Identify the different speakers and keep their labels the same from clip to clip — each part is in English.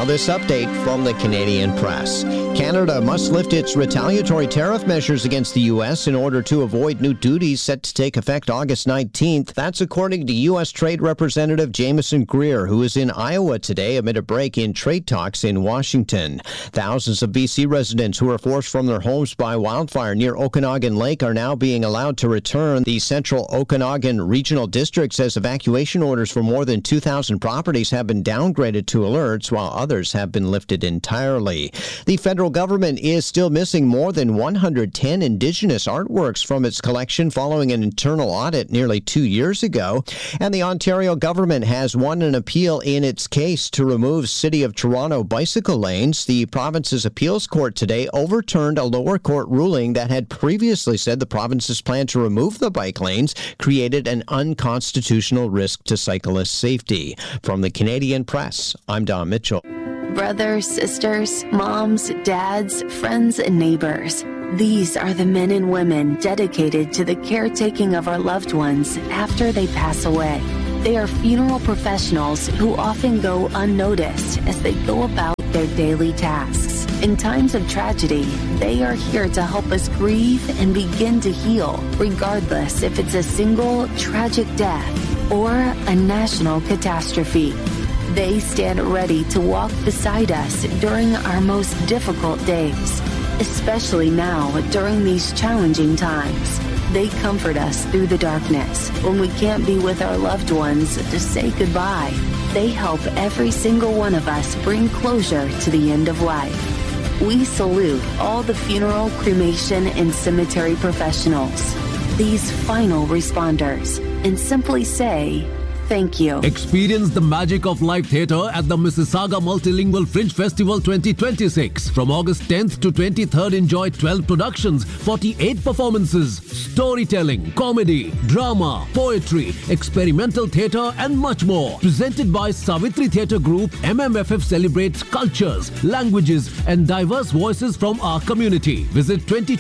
Speaker 1: Now this update from the Canadian Press. Canada must lift its retaliatory tariff measures against the U.S. in order to avoid new duties set to take effect August 19th. That's according to U.S. Trade Representative Jameson Greer, who is in Iowa today amid a break in trade talks in Washington. Thousands of BC residents who were forced from their homes by wildfire near Okanagan Lake are now being allowed to return. The Central Okanagan Regional District says evacuation orders for more than 2,000 properties have been downgraded to alerts, while others have been lifted entirely. The federal government is still missing more than 110 Indigenous artworks from its collection following an internal audit nearly 2 years ago. And the Ontario government has won an appeal in its case to remove City of Toronto bicycle lanes. The province's appeals court today overturned a lower court ruling that had previously said the province's plan to remove the bike lanes created an unconstitutional risk to cyclist safety. From the Canadian Press, I'm Don Mitchell.
Speaker 2: Brothers, sisters, moms, dads, friends, and neighbors. These are the men and women dedicated to the caretaking of our loved ones after they pass away. They are funeral professionals who often go unnoticed as they go about their daily tasks. In times of tragedy, they are here to help us grieve and begin to heal, regardless if it's a single tragic death or a national catastrophe. They stand ready to walk beside us during our most difficult days, especially now during these challenging times. They comfort us through the darkness when we can't be with our loved ones to say goodbye. They help every single one of us bring closure to the end of life. We salute all the funeral, cremation, and cemetery professionals, these final responders, and simply say, thank you.
Speaker 3: Experience the magic of live theatre at the Mississauga Multilingual Fringe Festival 2026. From August 10th to 23rd, enjoy 12 productions, 48 performances, storytelling, comedy, drama, poetry, experimental theatre and much more. Presented by Savitri Theatre Group, MMFF celebrates cultures, languages and diverse voices from our community. Visit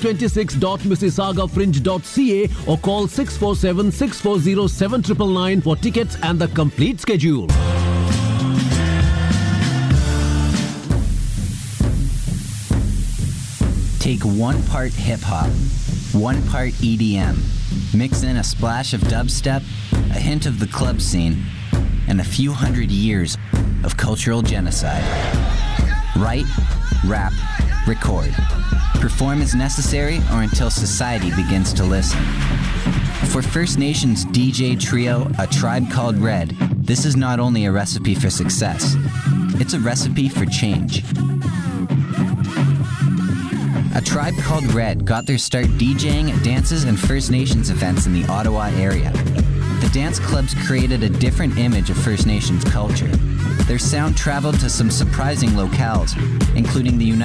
Speaker 3: 2026.mississaugafringe.ca or call 647-640-7999 for tickets and the complete schedule.
Speaker 4: Take 1 part hip-hop, 1 part EDM, mix in a splash of dubstep, a hint of the club scene, and a few hundred years of cultural genocide. Write, rap, record. Perform as necessary or until society begins to listen. For First Nations DJ trio A Tribe Called Red, this is not only a recipe for success, it's a recipe for change. A Tribe Called Red got their start DJing at dances and First Nations events in the Ottawa area. The dance clubs created a different image of First Nations culture. Their sound traveled to some surprising locales, including the United